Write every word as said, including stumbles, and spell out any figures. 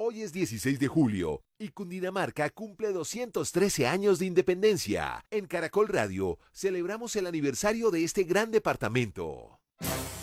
Hoy es dieciséis de julio y Cundinamarca cumple doscientos trece años de independencia. En Caracol Radio celebramos el aniversario de este gran departamento.